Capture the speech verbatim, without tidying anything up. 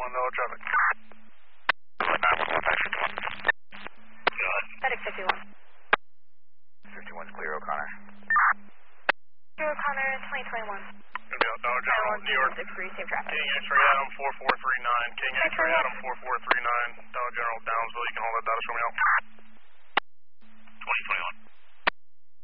one, no traffic. nine one one, fifty-one. FedEx fifty-one. fifty-one's clear, O'Connor. Clear O'Connor, twenty twenty-one. New York, Dollar General, New York. six three, same traffic. King X-ray Adam four four three nine. King X-ray Adam four four three nine.